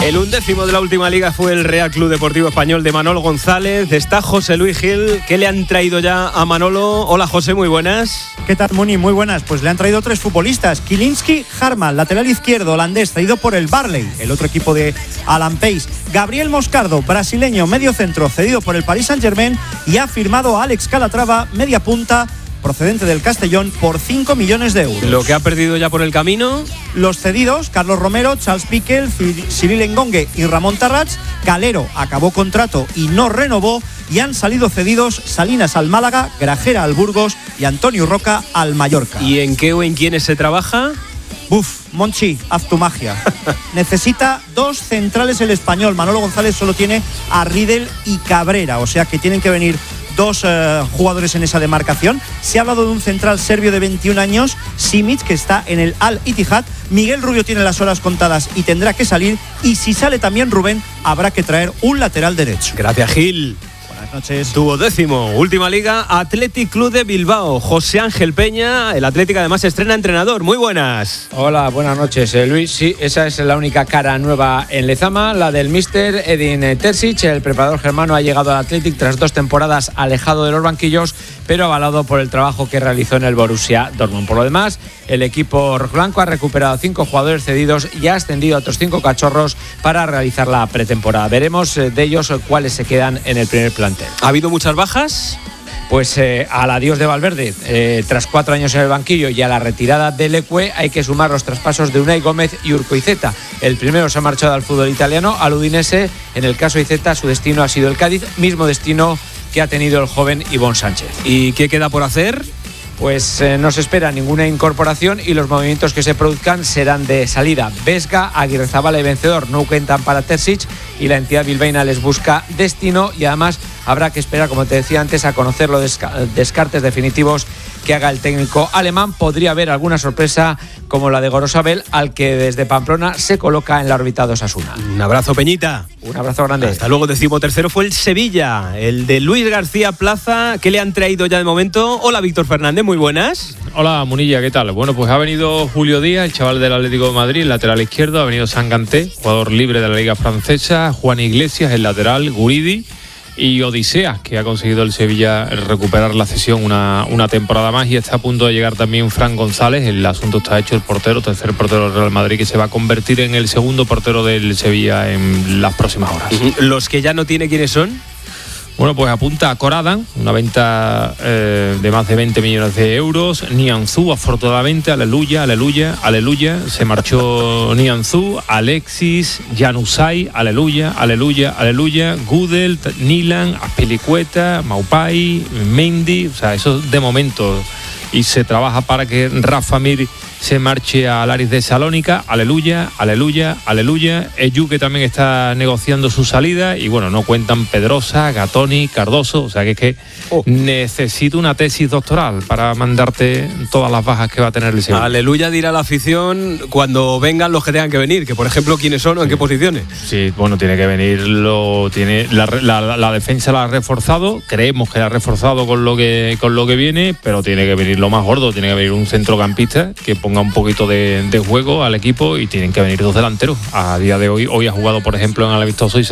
El 11º de la última liga fue el Real Club Deportivo Español de Manolo González. Está José Luis Gil. ¿Qué le han traído ya a Manolo? Hola, José, muy buenas. ¿Qué tal, Muni? Muy buenas. Pues le han traído 3 futbolistas. Kilinski Harman, lateral izquierdo holandés, traído por el Barley, el otro equipo de Alan Pace. Gabriel Moscardo, brasileño, medio centro, cedido por el Paris Saint-Germain. Y ha firmado a Alex Calatrava, media punta, procedente del Castellón, por 5 millones de euros. Lo que ha perdido ya por el camino. Los cedidos: Carlos Romero, Charles Piquel, Cyril Engongue y Ramón Tarrats. Calero acabó contrato y no renovó. Y han salido cedidos Salinas al Málaga, Grajera al Burgos y Antonio Roca al Mallorca. ¿Y en qué o en quiénes se trabaja? Monchi, haz tu magia. Necesita 2 centrales el Español. Manolo González solo tiene a Riedel y Cabrera, o sea que tienen que venir 2 jugadores en esa demarcación. Se ha hablado de un central serbio de 21 años, Simic, que está en el Al Ittihad. Miguel Rubio tiene las horas contadas y tendrá que salir. Y si sale también Rubén, habrá que traer un lateral derecho. Gracias, Gil. Buenas noches. 12º, última liga, Athletic Club de Bilbao. José Ángel Peña, el Athletic además estrena entrenador. Muy buenas. Hola, buenas noches, Luis. Sí, esa es la única cara nueva en Lezama, la del míster Edin Terzic. El preparador germano ha llegado al Athletic tras 2 temporadas alejado de los banquillos, pero avalado por el trabajo que realizó en el Borussia Dortmund. Por lo demás, el equipo rojiblanco ha recuperado 5 jugadores cedidos y ha ascendido a otros 5 cachorros para realizar la pretemporada. Veremos de ellos cuáles se quedan en el primer plantel. ¿Ha habido muchas bajas? Pues al adiós de Valverde, tras 4 años en el banquillo, y a la retirada de Leque, hay que sumar los traspasos de Unai Gómez y Urco Iceta. El primero se ha marchado al fútbol italiano, al Udinese. En el caso de Iceta, su destino ha sido el Cádiz, mismo destino que ha tenido el joven Ivón Sánchez. ¿Y qué queda por hacer? Pues no se espera ninguna incorporación y los movimientos que se produzcan serán de salida. Vesga, Aguirrezabala y Vencedor no cuentan para Terzic y la entidad bilbaína les busca destino, y además habrá que esperar, como te decía antes, a conocer los descartes definitivos que haga el técnico alemán. Podría haber alguna sorpresa como la de Gorosabel, al que desde Pamplona se coloca en la órbita de Osasuna. Un abrazo, Peñita. Un abrazo grande. Hasta luego. 13º fue el Sevilla, el de Luis García Plaza. ¿Qué le han traído ya de momento? Hola, Víctor Fernández, muy buenas. Hola, Munilla, ¿qué tal? Bueno, pues ha venido Julio Díaz, el chaval del Atlético de Madrid, el lateral izquierdo. Ha venido Sanganté, jugador libre de la Liga Francesa. Juan Iglesias, el lateral. Guridi y Odisea, que ha conseguido el Sevilla recuperar la cesión una temporada más, y está a punto de llegar también Fran González. El asunto está hecho. El portero, tercer portero del Real Madrid, que se va a convertir en el segundo portero del Sevilla en las próximas horas. ¿Los que ya no tiene, quiénes son? Bueno, pues apunta a Coradan, una venta de más de 20 millones de euros. Nianzú, afortunadamente, aleluya. Se marchó Nianzú. Alexis, Januzaj, aleluya. Gudel, Nilan, Azpilicueta, Maupay, Mendy. O sea, eso de momento. Y se trabaja para que Rafa Mir se marche al Aris de Salónica. Aleluya. Eyu, que también está negociando su salida. Y bueno, no cuentan Pedrosa, Gatoni, Cardoso. O sea que es que necesito una tesis doctoral para mandarte todas las bajas que va a tener el Sevilla. Aleluya dirá la afición cuando vengan los que tengan que venir. Que por ejemplo, ¿quiénes son o en qué posiciones? Sí, bueno, tiene que venir. La defensa la ha reforzado. Creemos que la ha reforzado con lo que viene. Pero tiene que venir lo más gordo. Tiene que venir un centrocampista que ponga un poquito de juego al equipo, y tienen que venir 2 delanteros. A día de hoy ha jugado, por ejemplo, en el amistoso